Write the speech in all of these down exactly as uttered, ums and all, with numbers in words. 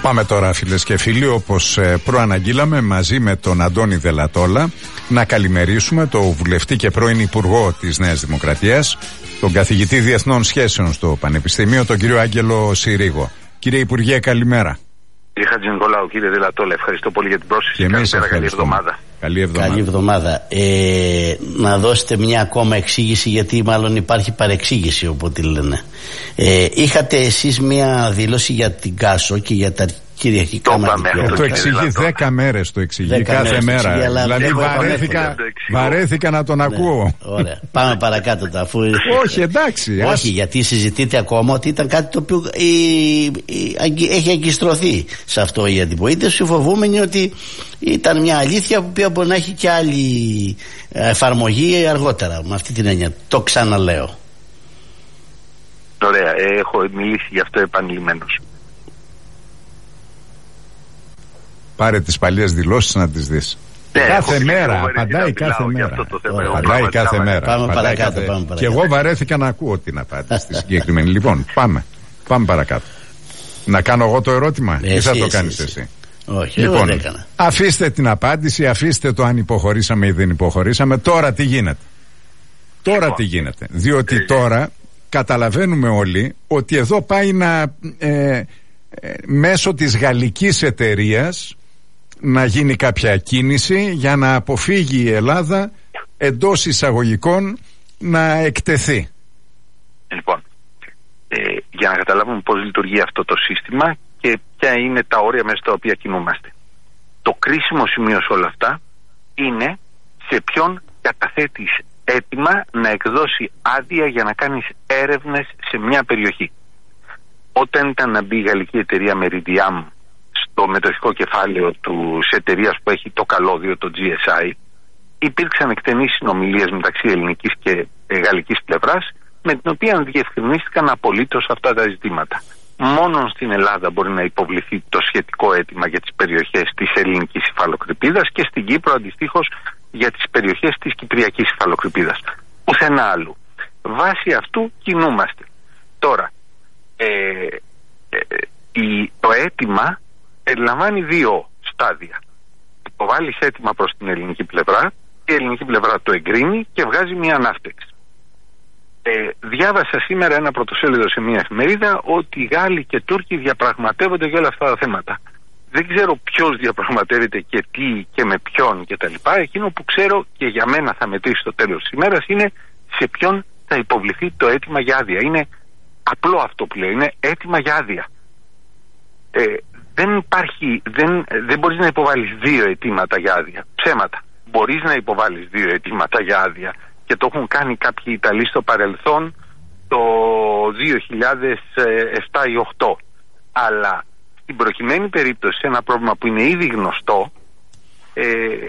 Πάμε τώρα, φίλες και φίλοι, όπως προαναγγείλαμε, μαζί με τον Αντώνη Δελατόλα, να καλημερίσουμε το βουλευτή και πρώην Υπουργό της Νέας Δημοκρατίας, τον καθηγητή Διεθνών Σχέσεων στο Πανεπιστήμιο, τον κύριο Άγγελο Συρίγο. Κύριε Υπουργέ, καλημέρα. Κύριε Χατζηνικολάου, κύριε Δελατόλα, ευχαριστώ πολύ για την πρόσκληση. Και εμείς καλή εβδομάδα. Καλή εβδομάδα. Καλή εβδομάδα. Ε, να δώσετε μια ακόμα εξήγηση, γιατί μάλλον υπάρχει παρεξήγηση, οπότε λένε. Ε, είχατε εσείς μια δήλωση για την Κάσο και για τα κυριαρχικά μαθητικά. Το εξηγεί δέκα μέρες, το εξηγεί κάθε μέρα. Εξηγεί, δηλαδή βαρέθηκα, βαρέθηκα να τον ναι, ακούω. Ωραία. Πάμε παρακάτω τα αφού... Όχι, εντάξει. Όχι, ας... γιατί συζητείτε ακόμα ότι ήταν κάτι το οποίο η, η, η, έχει αγκιστρωθεί σε αυτό η αντιπολίτευση, φοβούμενοι ότι ήταν μια αλήθεια που μπορεί να έχει και άλλη εφαρμογή αργότερα. Με αυτή την έννοια. Το ξαναλέω. Ωραία. Έχω μιλήσει γι' αυτό επανειλημμένως. Πάρε τις παλιές δηλώσεις να τις δεις. Ναι, κάθε μέρα, απαντάει κάθε μέρα. Απαντάει κάθε μέρα. Πάμε παρακάτω, κάθε... πάμε παρακάτω. Και εγώ βαρέθηκα να ακούω την απάντηση στη συγκεκριμένη. Λοιπόν, πάμε. Πάμε παρακάτω. Να κάνω εγώ το ερώτημα ή θα το κάνεις εσύ? εσύ. Όχι, λοιπόν, εγώ δεν έκανα. Αφήστε την απάντηση, αφήστε το αν υποχωρήσαμε ή δεν υποχωρήσαμε. Τώρα τι γίνεται? Τώρα λοιπόν. τι γίνεται? Διότι τώρα καταλαβαίνουμε όλοι ότι εδώ πάει να... Ε, ε, μέσω της γαλλικής εταιρείας να γίνει κάποια κίνηση για να αποφύγει η Ελλάδα εντός εισαγωγικών να εκτεθεί. Λοιπόν, ε, για να καταλάβουμε πώς λειτουργεί αυτό το σύστημα και ποια είναι τα όρια μέσα στα οποία κινούμαστε. Το κρίσιμο σημείο σε όλα αυτά είναι σε ποιον καταθέτεις έτοιμα να εκδώσει άδεια για να κάνεις έρευνες σε μια περιοχή. Όταν ήταν να μπει η γαλλική εταιρεία Meridiam στο μετοχικό κεφάλαιο της εταιρείας που έχει το καλώδιο, το τζι ες άι, υπήρξαν εκτενείς συνομιλίες μεταξύ ελληνικής και γαλλικής πλευράς, με την οποία διευκρινίστηκαν απολύτως αυτά τα ζητήματα. Μόνο στην Ελλάδα μπορεί να υποβληθεί το σχετικό αίτημα για τις περιοχές της ελληνικής υφαλοκρηπίδας και στην Κύπρο αντιστοίχως για τις περιοχές της κυπριακής υφαλοκρηπίδας. Πουθενά άλλου. Βάσει αυτού κινούμαστε. Τώρα, ε, ε, η, το αίτημα περιλαμβάνει δύο στάδια. Υποβάλλεις αίτημα προς την ελληνική πλευρά και η ελληνική πλευρά το εγκρίνει και βγάζει μια ανάφτεξη. Ε, διάβασα σήμερα ένα πρωτοσέλιδο σε μια εφημερίδα ότι οι Γάλλοι και Τούρκοι διαπραγματεύονται για όλα αυτά τα θέματα. Δεν ξέρω ποιος διαπραγματεύεται και τι και με ποιον κτλ. Εκείνο που ξέρω και για μένα θα μετρήσει στο τέλος της ημέρας είναι σε ποιον θα υποβληθεί το αίτημα για άδεια. Είναι απλό αυτό που λέω, είναι αίτημα για άδεια. Ε, δεν υπάρχει, δεν, δεν μπορείς να υποβάλεις δύο αιτήματα για άδεια. Ψέματα. Μπορείς να υποβάλεις δύο αιτήματα για άδεια και το έχουν κάνει κάποιοι Ιταλοί στο παρελθόν το δύο χιλιάδες επτά ή οκτώ. Αλλά στην προκειμένη περίπτωση, σε ένα πρόβλημα που είναι ήδη γνωστό, ε,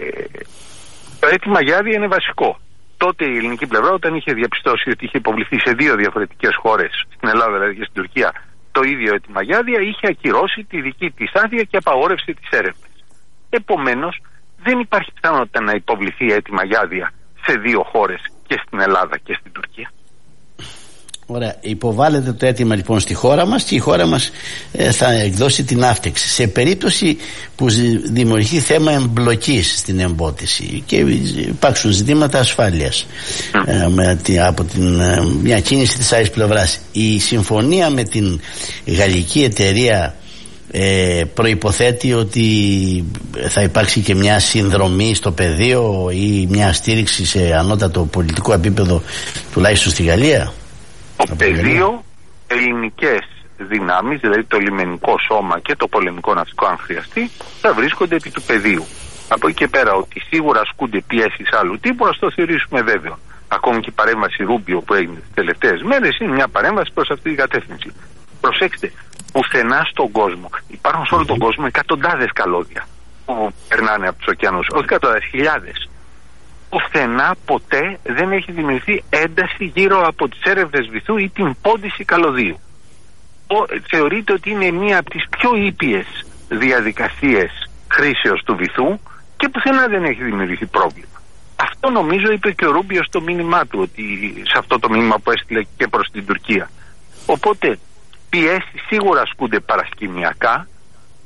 το αίτημα για άδεια είναι βασικό. Τότε η ελληνική πλευρά, όταν είχε διαπιστώσει ότι είχε υποβληθεί σε δύο διαφορετικές χώρες, στην Ελλάδα δηλαδή και στην Τουρκία, το ίδιο αίτημα για άδεια, είχε ακυρώσει τη δική της άδεια και απαγόρευσε τις έρευνες. Επομένως, δεν υπάρχει πιθανότητα να υποβληθεί αίτημα για άδεια σε δύο χώρες, και στην Ελλάδα και στην Τουρκία. Ωραία. Υποβάλλεται το αίτημα λοιπόν στη χώρα μας και η χώρα μας ε, θα εκδώσει την άφτεξη. Σε περίπτωση που δημιουργηθεί θέμα εμπλοκής στην εμπότιση και υπάρξουν ζητήματα ασφάλειας ε, με, από την, ε, μια κίνηση της άλλης πλευράς, η συμφωνία με την γαλλική εταιρεία ε, προϋποθέτει ότι θα υπάρξει και μια συνδρομή στο πεδίο ή μια στήριξη σε ανώτατο πολιτικό επίπεδο, τουλάχιστον στη Γαλλία? Το πεδίο, ελληνικές δυνάμεις, δηλαδή το λιμενικό σώμα και το πολεμικό ναυτικό αν χρειαστεί, θα βρίσκονται επί του πεδίου. Από εκεί και πέρα ότι σίγουρα ασκούνται πιέσεις άλλου τύπου, ας το θεωρήσουμε βέβαιο. Ακόμη και η παρέμβαση Ρούμπιο που έγινε τις τελευταίες μέρες είναι μια παρέμβαση προς αυτή την κατεύθυνση. Προσέξτε, πουθενά στον κόσμο, υπάρχουν σε όλο τον κόσμο εκατοντάδες καλώδια που περνάνε από τους ωκεανούς, όχι εκατοντάδες, χιλιάδες. Πουθενά ποτέ δεν έχει δημιουργηθεί ένταση γύρω από τις έρευνες βυθού ή την πόντιση καλωδίου. Θεωρείται ότι είναι μία από τις πιο ήπιες διαδικασίες χρήσεως του βυθού και πουθενά δεν έχει δημιουργηθεί πρόβλημα. Αυτό νομίζω είπε και ο Ρούμπιο στο μήνυμά του, ότι σε αυτό το μήνυμα που έστειλε και προς την Τουρκία. Οπότε πιέσεις σίγουρα ασκούνται παρασκηνιακά,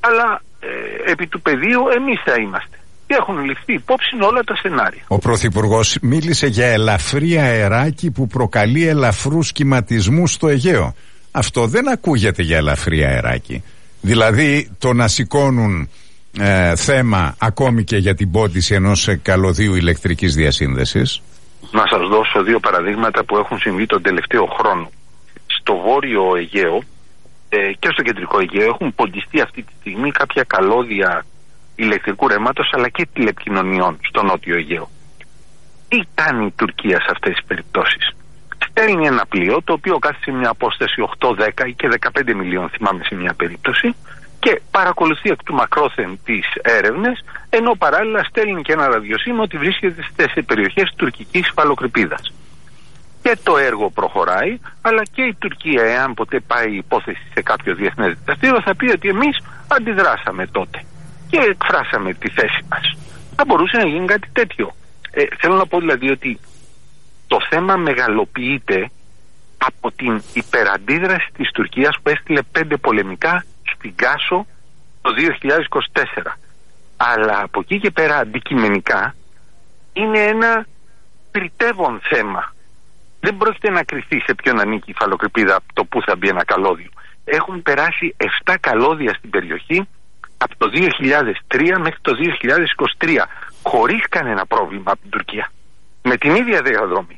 αλλά ε, επί του πεδίου εμείς θα είμαστε. Και έχουν ληφθεί υπόψη όλα τα σενάρια. Ο Πρωθυπουργός μίλησε για ελαφρύ αεράκι που προκαλεί ελαφρούς κυματισμούς στο Αιγαίο. Αυτό δεν ακούγεται για ελαφρύ αεράκι. Δηλαδή το να σηκώνουν ε, θέμα ακόμη και για την πόντιση ενός καλωδίου ηλεκτρικής διασύνδεσης. Να σας δώσω δύο παραδείγματα που έχουν συμβεί τον τελευταίο χρόνο. Στο βόρειο Αιγαίο ε, και στο κεντρικό Αιγαίο έχουν ποντιστεί αυτή τη στιγμή κάποια καλώδια ηλεκτρικού ρεύματος αλλά και τηλεπικοινωνιών στο νότιο Αιγαίο. Τι κάνει η Τουρκία σε αυτές τις περιπτώσεις? Στέλνει ένα πλοίο το οποίο κάθεται σε μια απόσταση οκτώ, δέκα ή και δεκαπέντε μιλίων, θυμάμαι, σε μια περίπτωση, και παρακολουθεί εκ του μακρόθεν τις έρευνες, ενώ παράλληλα στέλνει και ένα ραδιοσύμμα ότι βρίσκεται σε περιοχές τουρκικής υφαλοκρηπίδας. Και το έργο προχωράει, αλλά και η Τουρκία, εάν ποτέ πάει η υπόθεση σε κάποιο διεθνές δικαστήριο, θα πει ότι εμείς αντιδράσαμε τότε και εκφράσαμε τη θέση μας. Θα μπορούσε να γίνει κάτι τέτοιο. Ε, θέλω να πω δηλαδή ότι το θέμα μεγαλοποιείται από την υπεραντίδραση της Τουρκίας που έστειλε πέντε πολεμικά στην Κάσο το δύο χιλιάδες είκοσι τέσσερα. Αλλά από εκεί και πέρα αντικειμενικά είναι ένα τριτεύον θέμα. Δεν πρόκειται να κριθεί σε ποιον ανήκει η υφαλοκρηπίδα το που θα μπει ένα καλώδιο. Έχουν περάσει επτά καλώδια στην περιοχή από το δύο χιλιάδες τρία μέχρι το δύο χιλιάδες είκοσι τρία χωρίς κανένα πρόβλημα από την Τουρκία. Με την ίδια διαδρομή.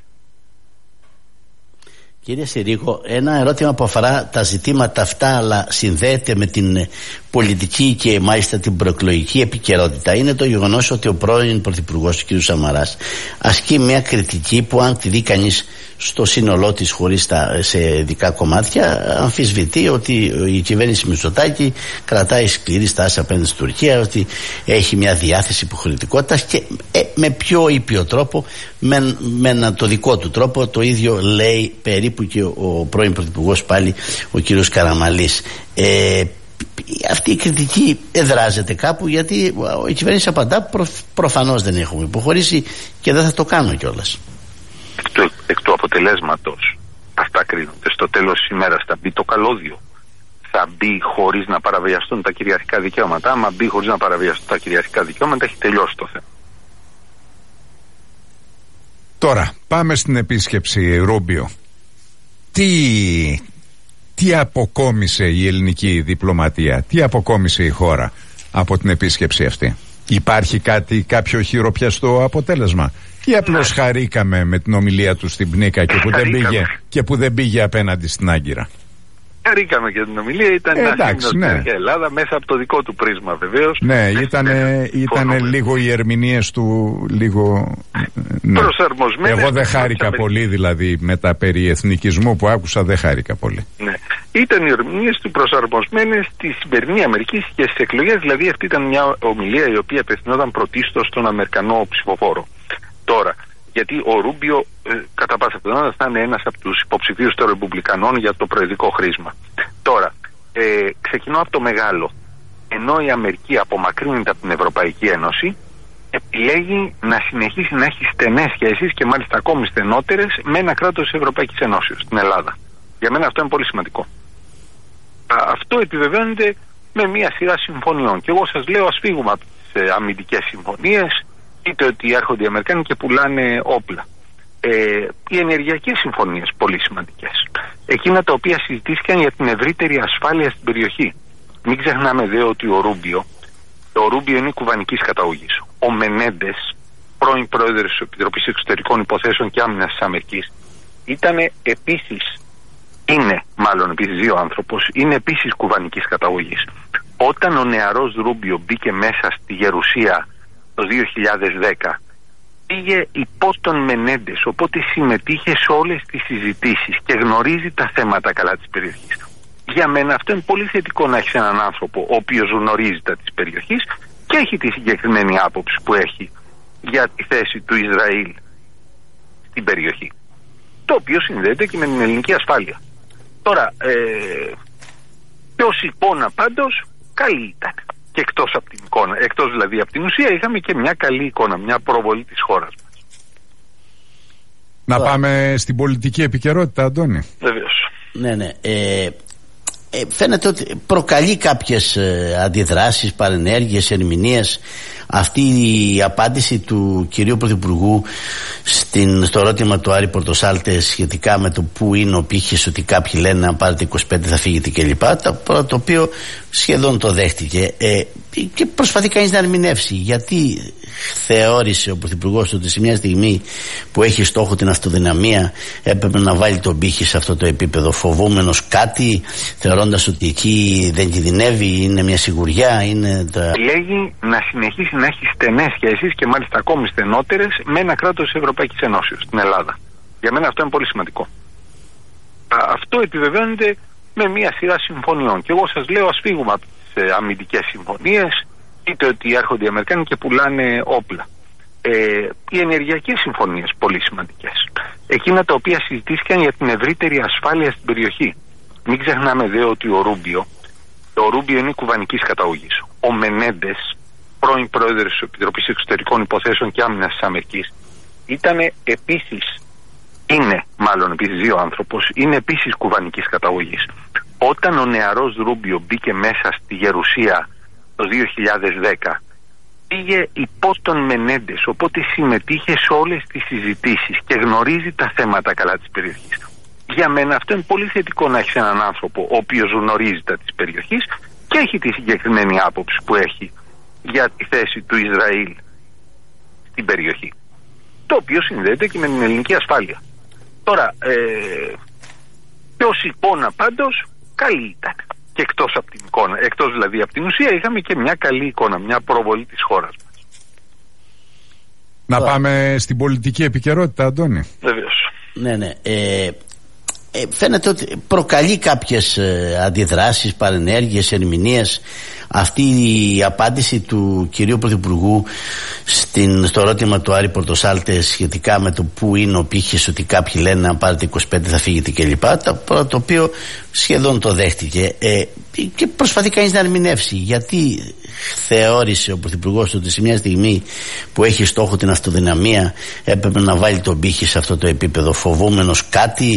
Κύριε Συρίγο, ένα ερώτημα που αφορά τα ζητήματα αυτά αλλά συνδέεται με την πολιτική και μάλιστα την προεκλογική επικαιρότητα είναι το γεγονός ότι ο πρώην Πρωθυπουργός κ. Σαμαράς ασκεί μια κριτική που, αν τη δει κανείς στο σύνολό της χωρίς τα, σε ειδικά κομμάτια, αμφισβητεί ότι η κυβέρνηση Μητσοτάκη κρατάει σκληρή στάση απέναντι στην Τουρκία, ότι έχει μια διάθεση υποχρεωτικότητας και ε, με πιο ήπιο τρόπο, με, με ένα, το δικό του τρόπο, το ίδιο λέει περίπου και ο, ο πρώην Πρωθυπουργός πάλι, ο κ. Καραμανλής. Ε, αυτή η κριτική εδράζεται κάπου, γιατί η κυβέρνηση απαντά προ, προφανώς δεν έχουμε υποχωρήσει και δεν θα το κάνω κιόλας. Εκ του, εκ του αποτελέσματος αυτά κρίνονται. Στο τέλος της ημέρας θα μπει το καλώδιο, θα μπει χωρίς να παραβιαστούν τα κυριαρχικά δικαιώματα. Άμα μπει χωρίς να παραβιαστούν τα κυριαρχικά δικαιώματα, έχει τελειώσει το θέμα. Τώρα πάμε στην επίσκεψη Ρούμπιο. Τι, τι αποκόμισε η ελληνική διπλωματία, τι αποκόμισε η χώρα από την επίσκεψη αυτή? Υπάρχει κάτι, κάποιο χειροπιαστό αποτέλεσμα, ή απλώς ναι. χαρήκαμε με την ομιλία του στην Πνίκα και που, δεν πήγε, και που δεν πήγε απέναντι στην Άγκυρα? Χαρήκαμε και την ομιλία, ήταν ε, ένα σύμνο ναι. στην Ελλάδα μέσα από το δικό του πρίσμα βεβαίως. Ναι, ήταν λίγο οι ερμηνείες του λίγο ναι. προσαρμοσμένες. Εγώ δεν χάρηκα με... πολύ, δηλαδή με τα περί εθνικισμού που άκουσα δεν χάρηκα πολύ. Ναι. Ήταν οι ερμηνείες του προσαρμοσμένες στη σημερινή Αμερική και στις εκλογές, δηλαδή αυτή ήταν μια ομιλία η οποία απευθυνόταν πρωτίστως στον Αμερικανό ψηφοφόρο. Τώρα, γιατί ο Ρούμπιο ε, κατά πάσα πιθανότητα θα είναι ένας από τους υποψηφίους των Ρεπουμπλικανών για το προεδρικό χρήσμα. Τώρα, ε, ξεκινώ από το μεγάλο. Ενώ η Αμερική απομακρύνεται από την Ευρωπαϊκή Ένωση, επιλέγει να συνεχίσει να έχει στενές σχέσεις και μάλιστα ακόμη στενότερες με ένα κράτος της Ευρωπαϊκής Ενώσεως, την Ελλάδα. Για μένα αυτό είναι πολύ σημαντικό. Αυτό επιβεβαιώνεται με μια σειρά συμφωνιών. Και εγώ σας λέω, ας φύγουμε από τις ε, αμυντικές συμφωνίες. Είτε ότι έρχονται οι Αμερικάνοι και πουλάνε όπλα. Ε, οι ενεργειακές συμφωνίες πολύ σημαντικές. Εκείνα τα οποία συζητήθηκαν για την ευρύτερη ασφάλεια στην περιοχή. Μην ξεχνάμε δε ότι ο Ρούμπιο, ο Ρούμπιο είναι κουβανικής καταγωγής. Ο Μενέντες, πρώην πρόεδρος της Επιτροπής Εξωτερικών Υποθέσεων και Άμυνας της Αμερικής, ήταν επίσης, είναι μάλλον επίσης δύο άνθρωπος, είναι επίσης κουβανικής καταγωγής. Όταν ο νεαρός Ρούμπιο μπήκε μέσα στη Γερουσία το δύο χιλιάδες δέκα, πήγε υπό τον Μενέντες, οπότε συμμετείχε σε όλες τις συζητήσεις και γνωρίζει τα θέματα καλά της περιοχής. Για μένα αυτό είναι πολύ θετικό, να έχεις έναν άνθρωπο ο οποίος γνωρίζει τα της περιοχής και έχει τη συγκεκριμένη άποψη που έχει για τη θέση του Ισραήλ στην περιοχή, το οποίο συνδέεται και με την ελληνική ασφάλεια. Τώρα, ε, ως εικόνα πάντως καλή ήταν. Και εκτός από την εικόνα, εκτός δηλαδή από την ουσία, είχαμε και μια καλή εικόνα, μια προβολή της χώρας μας. Να πάμε στην πολιτική επικαιρότητα, Αντώνη. Βεβαίως. Ναι, ναι. Ε, ε, φαίνεται ότι προκαλεί κάποιες ε, αντιδράσεις, παρενέργειες, ερμηνείες αυτή η απάντηση του κυρίου Πρωθυπουργού στην, στο ερώτημα του Άρη Πορτοσάλτε σχετικά με το που είναι ο πύχης, ότι κάποιοι λένε αν πάρετε είκοσι πέντε θα φύγετε κλπ, το, το οποίο σχεδόν το δέχτηκε, ε, και προσπαθεί κανείς να ερμηνεύσει γιατί θεώρησε ο Πρωθυπουργός ότι σε μια στιγμή που έχει στόχο την αυτοδυναμία έπρεπε να βάλει τον πύχη σε αυτό το επίπεδο, φοβούμενος κάτι, θεωρώντας ότι εκεί δεν κινδυνεύει, είναι μια σιγουριά, είναι τα... Λέγει να συνεχίσει να έχει στενές σχέσεις και μάλιστα ακόμη στενότερες με ένα κράτος της Ευρωπαϊκής Ενώσεως, την Ελλάδα. Για μένα αυτό είναι πολύ σημαντικό. Αυτό επιβεβαιώνεται με μια σειρά συμφωνιών και εγώ σας λέω ας φύγουμε από τις ε, αμυντικές συμφωνίες, είτε ότι έρχονται οι Αμερικάνοι και πουλάνε όπλα. Ε, οι ενεργειακές συμφωνίες πολύ σημαντικές. Εκείνα τα οποία συζητήθηκαν για την ευρύτερη ασφάλεια στην περιοχή. Μην ξεχνάμε δε ότι ο Ρούμπιο, ο Ρούμπιο είναι κουβανικής καταγωγής. Ο Μενέντες, πρώην πρόεδρος της Επιτροπής Εξωτερικών Υποθέσεων και Άμυνας της Αμερικής, ήταν επίσης, είναι μάλλον επίσης δύο άνθρωπος, είναι επίσης κουβανικής καταγωγής. Όταν ο νεαρός Ρούμπιο μπήκε μέσα στη Γερουσία το δύο χιλιάδες δέκα, πήγε υπό τον Μενέντες, οπότε συμμετείχε σε όλες τις συζητήσεις και γνωρίζει τα θέματα καλά της περιοχής. Για μένα αυτό είναι πολύ θετικό να έχεις έναν άνθρωπο ο οποίος γνωρίζει τα της περιοχής και έχει τη συγκεκριμένη άποψη που έχει για τη θέση του Ισραήλ στην περιοχή, το οποίο συνδέεται και με την ελληνική ασφάλεια. Τώρα, ε, ως εικόνα πάντως καλή ήταν. Και εκτός από την εικόνα, εκτός δηλαδή από την ουσία, είχαμε και μια καλή εικόνα, μια προβολή της χώρας μας. Να Τώρα. πάμε στην πολιτική επικαιρότητα, Αντώνη. Βεβαίως. Ναι, ναι. Ε, ε, φαίνεται ότι προκαλεί κάποιες ε, αντιδράσεις, παρενέργειες, ερμηνείες αυτή η απάντηση του κυρίου Πρωθυπουργού στην, στο ερώτημα του Άρη Πορτοσάλτε σχετικά με το που είναι ο πύχης, ότι κάποιοι λένε αν πάρετε είκοσι πέντε θα φύγετε κλπ, το, το οποίο σχεδόν το δέχτηκε, ε, και προσπαθεί κανείς να ερμηνεύσει γιατί θεώρησε ο Πρωθυπουργός ότι σε μια στιγμή που έχει στόχο την αυτοδυναμία έπρεπε να βάλει τον πύχη σε αυτό το επίπεδο, φοβούμενος κάτι,